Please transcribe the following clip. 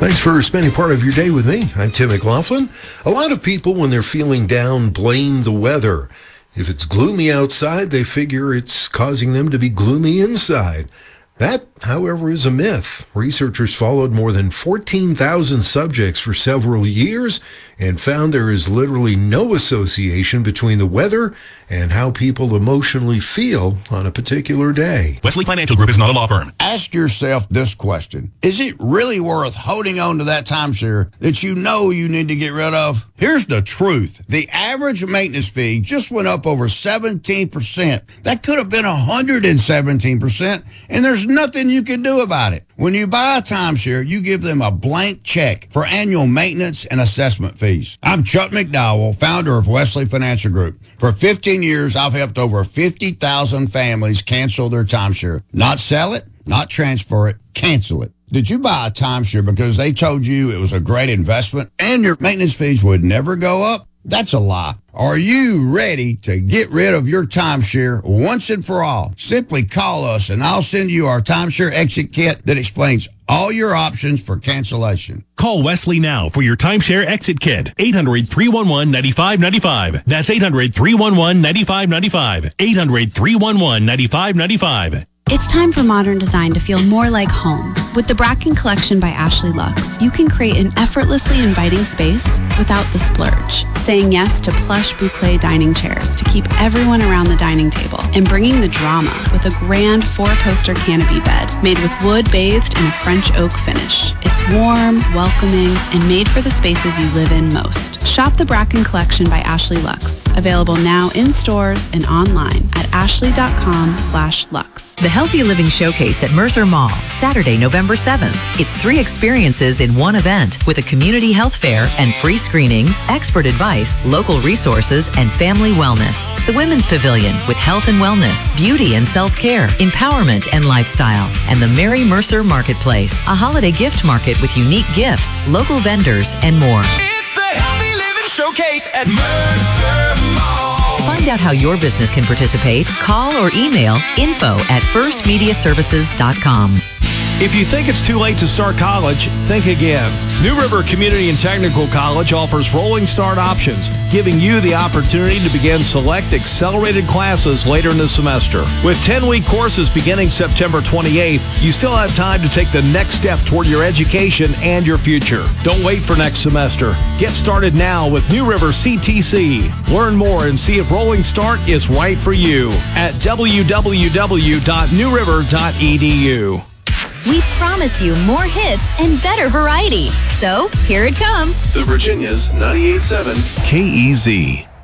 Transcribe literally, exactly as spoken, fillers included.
Thanks for spending part of your day with me. I'm Tim McLaughlin. A lot of people, when they're feeling down, blame the weather. If it's gloomy outside, they figure it's causing them to be gloomy inside. That, however, is a myth. Researchers followed more than fourteen thousand subjects for several years and found there is literally no association between the weather and how people emotionally feel on a particular day. Wesley Financial Group is not a law firm. Ask yourself this question. Is it really worth holding on to that timeshare that you know you need to get rid of? Here's the truth. The average maintenance fee just went up over seventeen percent. That could have been one hundred seventeen percent, and there's nothing you can do about it. When you buy a timeshare, you give them a blank check for annual maintenance and assessment fees. I'm Chuck McDowell, founder of Wesley Financial Group. For fifteen years, I've helped over fifty thousand families cancel their timeshare. Not sell it, not transfer it, cancel it. Did you buy a timeshare because they told you it was a great investment and your maintenance fees would never go up? That's a lie. Are you ready to get rid of your timeshare once and for all? Simply call us and I'll send you our timeshare exit kit that explains all your options for cancellation. Call Wesley now for your timeshare exit kit. eight hundred, three one one, nine five nine five. That's eight hundred, three one one, nine five nine five. eight hundred, three one one, nine five nine five. It's time for modern design to feel more like home. With the Bracken Collection by Ashley Lux, you can create an effortlessly inviting space without the splurge. Saying yes to plush boucle dining chairs to keep everyone around the dining table, and bringing the drama with a grand four-poster canopy bed made with wood bathed in a French oak finish. It's warm, welcoming, and made for the spaces you live in most. Shop the Bracken Collection by Ashley Lux. Available now in stores and online at ashley.com slash lux. The Healthy Living Showcase at Mercer Mall, Saturday, November seventh. It's three experiences in one event with a community health fair and free screenings, expert advice, local resources, and family wellness. The Women's Pavilion with health and wellness, beauty and self-care, empowerment and lifestyle. And the Mary Mercer Marketplace, a holiday gift market with unique gifts, local vendors, and more. It's the Healthy Living Showcase at Mercer Mall. Find out how your business can participate. Call or email info at first media services dot com. If you think it's too late to start college, think again. New River Community and Technical College offers rolling start options, giving you the opportunity to begin select accelerated classes later in the semester. With ten-week courses beginning September twenty-eighth, you still have time to take the next step toward your education and your future. Don't wait for next semester. Get started now with New River C T C. Learn more and see if Rolling Start is right for you at w w w dot new river dot e d u. We promised you more hits and better variety. So, here it comes. The Virginia's ninety-eight point seven K E Z.